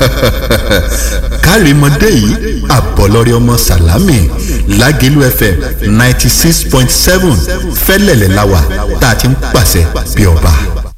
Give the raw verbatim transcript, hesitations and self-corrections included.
kárìmọ́dé yìí àbọ̀lọ́rẹ́ ọmọ sàlámì lágẹ̀lú fm ninety six point seven fẹ́lẹ̀lẹ̀ láwà tá a ti ń pàṣẹ bí ọba.